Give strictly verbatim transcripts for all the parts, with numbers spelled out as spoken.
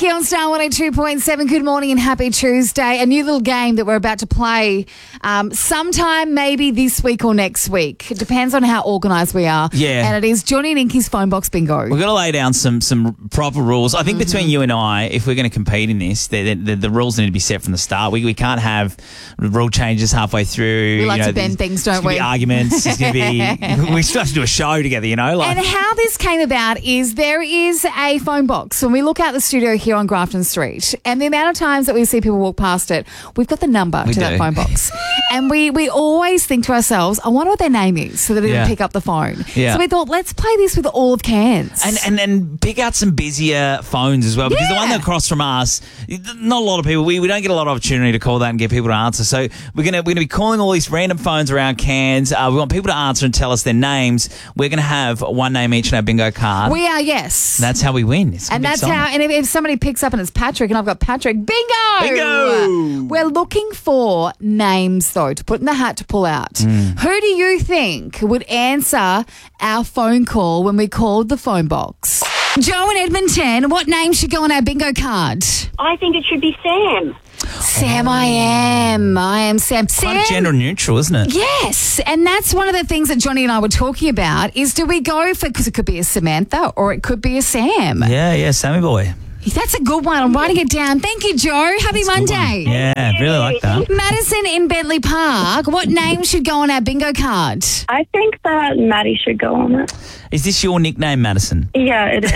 Inky on Star one oh two point seven. Good morning and happy Tuesday. A new little game that we're about to play um, sometime maybe this week or next week. It depends on how organised we are. Yeah. And it is Johnny and Inky's phone box bingo. We've got to lay down some some proper rules. I think Mm-hmm. between you and I, if we're going to compete in this, the, the, the rules need to be set from the start. We we can't have rule changes halfway through. We like you know, to bend there's- things, don't there's gonna we? Be arguments. There's going to be. We still have to do a show together, you know. Like And how this came about is there is a phone box. When we look out the studio here on Grafton Street, and the amount of times that we see people walk past it, we've got the number We to that do. phone box. And we, we always think to ourselves, I wonder what their name is, so that they Yeah. can pick up the phone. Yeah. So we thought, let's play this with all of Cairns. And, and and pick out some busier phones as well, because the one Yeah. that across from us, not a lot of people. We, we don't get a lot of opportunity to call that and get people to answer. So we're gonna we're gonna be calling all these random phones around Cairns. Uh, we want people to answer and tell us their names. We're gonna have one name each in our bingo card. we are, yes. That's how we win. It's gonna And be that's exciting. how, and if, if somebody picks up and it's Patrick and I've got Patrick, bingo! Bingo! We're looking for names, though, to put in the hat to pull out. Mm. Who do you think would answer our phone call when we called the phone box? Joe in Edmonton, what name should go on our bingo card? I think it should be Sam. Sam, I am. I am Sam. Quite Sam. gender neutral, isn't it? Yes, and that's one of the things that Johnny and I were talking about is do we go for, because it could be a Samantha or it could be a Sam. Yeah, yeah, Sammy boy. That's a good one. I'm writing it down. Thank you, Joe. Happy Monday. Yeah, really like that. Madison in Bentley Park, what name should go on our bingo card? I think that Maddie should go on it. Is this your nickname, Madison? Yeah, it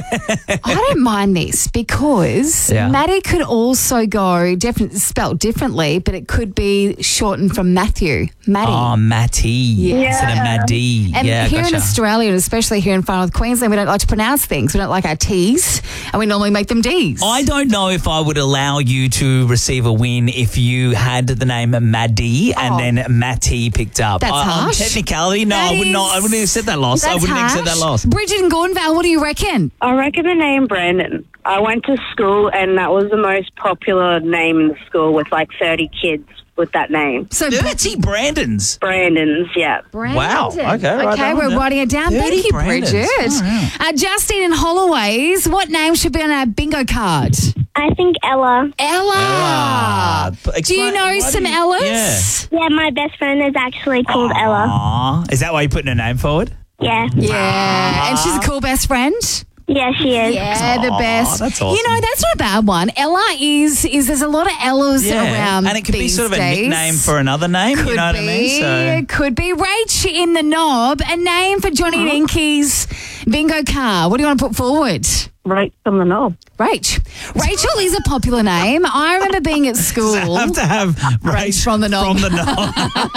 is. I don't mind this because Yeah. Maddie could also go different, spelled differently, but it could be shortened from Matthew. Maddie. Oh, Matty. Yeah. Instead of Maddie. And yeah, here gotcha. in Australia, and especially here in far north Queensland, we don't like to pronounce things. We don't like our T's, and we normally make them D's. I don't know if I would allow you to receive a win if you had the name Maddie and Oh. then Matty picked up. That's I, on harsh. technicality, no, That I would not. I is- wouldn't accept that loss. I That's wouldn't accept that harsh. loss. Bridget and Gordonvale, what do you reckon? I reckon the name Brandon. I went to school and that was the most popular name in the school with like thirty kids with that name. So Dirty Brandons. Brandon's, yeah. Brandon. Wow. Okay, write that Okay, one we're down. writing it down. Dirty Thank you, Brandons. Bridget. Oh, yeah. uh, Justine in Holloways, what name should be on our bingo card? I think Ella. Ella. Ella. But Do you explain- know why some do you- Ellas? Yeah, my best friend is actually called Ella. Aw. Is that why you're putting her name forward? Yeah. Yeah. And she's a cool best friend. Yeah, she is. Yeah, the Aw, best. that's awesome. You know, that's not a bad one. Ella is, is there's a lot of Ellas around and it could be these sort of a days. nickname for another name. Could you know what be, I mean? So. could be. Rach in the Knob, a name for Johnny and Inky's bingo card. What do you want to put forward? Right from the knob. Rach. Rachel is a popular name. I remember being at school. I have to have Rach from the knob. From the knob.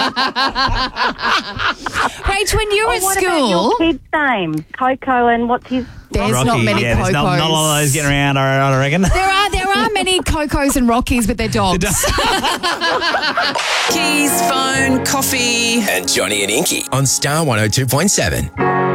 Rach, when you were at What school, about your kid's name? Coco and what's his... there's Rocky. not many yeah, Cocos. there's not, not a lot of those getting around, I I reckon. There are there are many Cocos and Rockies, but they're dogs. Keys, phone, coffee. And Johnny and Inky on Star one oh two point seven.